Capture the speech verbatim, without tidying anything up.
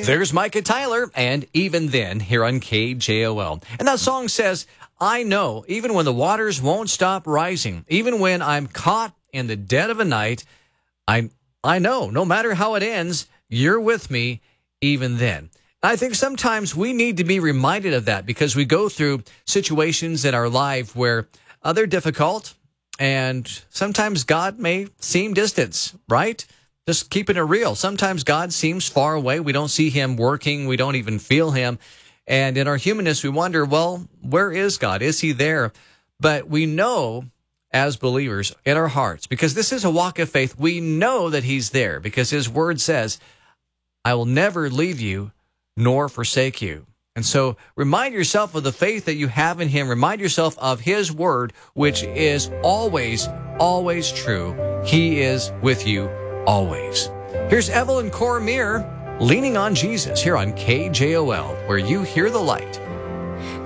There's Micah Tyler, and Even Then, here on K J O L. And that song says, I know, even when the waters won't stop rising, even when I'm caught in the dead of a night, I, I know, no matter how it ends, you're with me, even then. I think sometimes we need to be reminded of that because we go through situations in our life where uh, they're difficult, and sometimes God may seem distant, right? Just keeping it real. Sometimes God seems far away. We don't see him working. We don't even feel him. And in our humanness, we wonder, well, where is God? Is he there? But we know as believers in our hearts, because this is a walk of faith, we know that he's there because his word says, I will never leave you nor forsake you. And so remind yourself of the faith that you have in him. Remind yourself of his word, which is always, always true. He is with you always. Here's Evelyn Cormier, Leaning on Jesus, here on K J O L, where you hear the light.